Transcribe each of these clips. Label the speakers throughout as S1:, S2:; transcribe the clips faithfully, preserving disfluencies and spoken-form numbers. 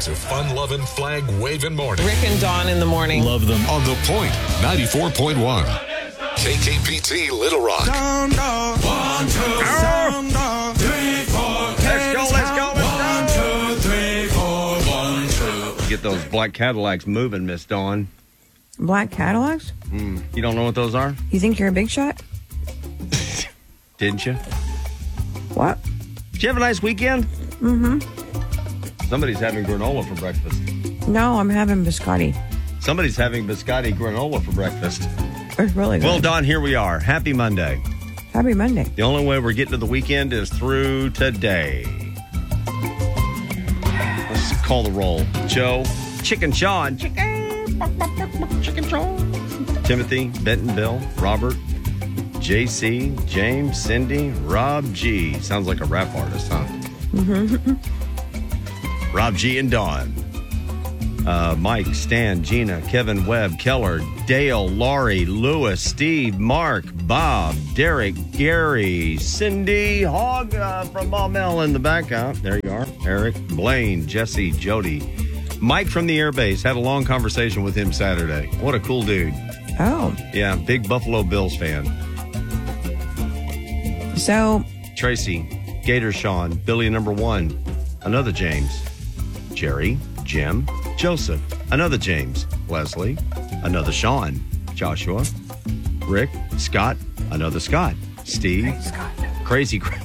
S1: of fun-loving, flag-waving morning.
S2: Rick and Dawn in the morning.
S3: Love them.
S1: On The Point, ninety-four point one. K K P T Little Rock.
S4: Sound off. One, two, sound off. Three, four.
S5: Let's go, let's go, let's go.
S4: One, two, three, four. One, two.
S5: Get those black Cadillacs moving, Miss Dawn.
S2: Black Cadillacs?
S5: Mm, you don't know what those are?
S2: You think you're a big shot?
S5: Didn't you?
S2: What?
S5: Did you have a nice weekend?
S2: Mm-hmm.
S5: Somebody's having granola for breakfast.
S2: No, I'm having biscotti.
S5: Somebody's having biscotti granola for breakfast.
S2: It's really good.
S5: Well, Dawn, here we are. Happy Monday.
S2: Happy Monday.
S5: The only way we're getting to the weekend is through today. Let's call the roll. Joe, Chicken Sean, Chicken, Chicken Sean, Timothy, Benton, Bill, Robert, J C, James, Cindy, Rob G. Sounds like a rap artist, huh?
S2: Mm-hmm.
S5: Rob G and Dawn. Uh, Mike, Stan, Gina, Kevin, Webb, Keller, Dale, Laurie, Lewis, Steve, Mark, Bob, Derek, Gary, Cindy, Hogg uh, from Maumelle in the back. Uh, there you are. Eric, Blaine, Jesse, Jody. Mike from the Air Base. Had a long conversation with him Saturday. What a cool dude.
S2: Oh.
S5: Yeah, big Buffalo Bills fan.
S2: So.
S5: Tracy, Gator Sean, Billy number one, another James, Jerry, Jim, Joseph, another James, Leslie, another Sean, Joshua, Rick, Scott, another Scott, Steve,
S2: Hey, Scott.
S5: Crazy Craig,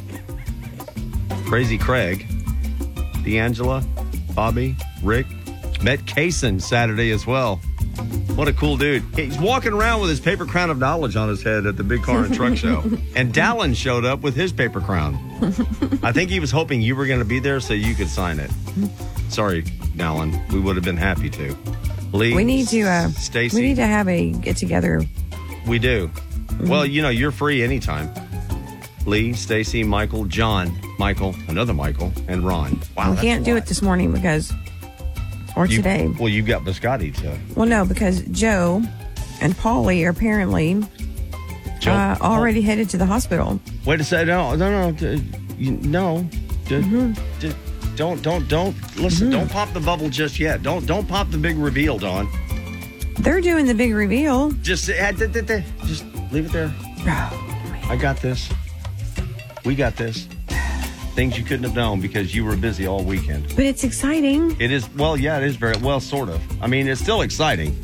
S5: Crazy Craig, D'Angela, Bobby, Rick, met Kaysen Saturday as well. What a cool dude. He's walking around with his paper crown of knowledge on his head at the Big Car and Truck Show. And Dallin showed up with his paper crown. I think he was hoping you were going to be there so you could sign it. Sorry, Dallin. We would have been happy to. Lee,
S2: We need to, uh,
S5: Stacy.
S2: we need to have a get-together.
S5: We do.
S2: Mm-hmm.
S5: Well, you know, you're free anytime. Lee, Stacy, Michael, John, Michael, another Michael, and Ron. Wow,
S2: we
S5: that's
S2: can't
S5: a
S2: do
S5: lot.
S2: it this morning because, or
S5: You-
S2: today.
S5: Well, you've got biscotti to.
S2: Well, no, because Joe and Paulie are apparently
S5: Joe,
S2: uh, already headed to the hospital.
S5: Wait a second. No, no, no. d- you, no. D-
S2: Mm-hmm.
S5: d- don't, don't, don't. Listen, don't pop the bubble just yet. Don't, don't pop the big reveal, Dawn.
S2: They're doing the big reveal.
S5: Just, uh, d- d- d- just leave it there. I got this. We got this. Things you couldn't have known because you were busy all weekend.
S2: But it's exciting.
S5: It is, well, yeah, it is very, well, sort of. I mean, it's still exciting.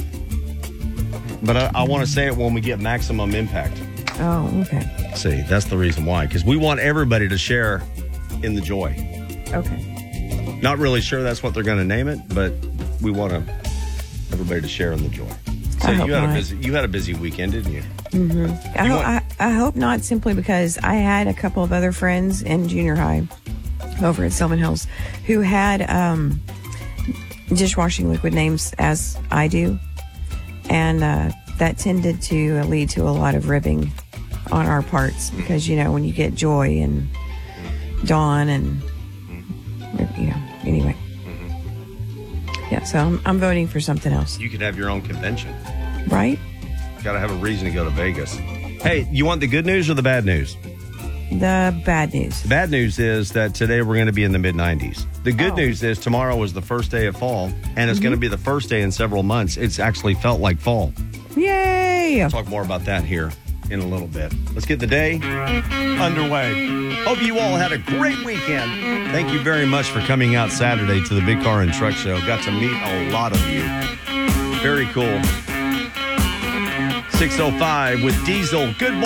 S5: But I, I want to say it when we get maximum impact.
S2: Oh, okay.
S5: See, that's the reason why. Because we want everybody to share in the joy.
S2: Okay.
S5: Not really sure that's what they're going to name it, but we want to, everybody to share in the joy. So
S2: I hope
S5: you had
S2: not.
S5: a busy, you had a busy weekend, didn't you?
S2: Mm-hmm. I,
S5: You
S2: ho-
S5: want-
S2: I, I hope not, simply because I had a couple of other friends in junior high over at Sylvan Hills who had um, dishwashing liquid names as I do. And uh, that tended to lead to a lot of ribbing on our parts because, you know, when you get Joy and Dawn and, you know, anyway. Yeah, so I'm, I'm voting for something else.
S5: You could have your own convention.
S2: Right?
S5: Got to have a reason to go to Vegas. Hey, you want the good news or the bad news?
S2: The bad news.
S5: The bad news is that today we're going to be in the mid nineties. The good
S2: Oh.
S5: news is tomorrow is the first day of fall, and it's going to be the first day in several months. It's actually felt like fall.
S2: Yay!
S5: We'll talk more about that here in a little bit. Let's get the day underway. Hope you all had a great weekend. Thank you very much for coming out Saturday to the Big Car and Truck Show. Got to meet a lot of you. Very cool. six oh five with Diesel. Good morning.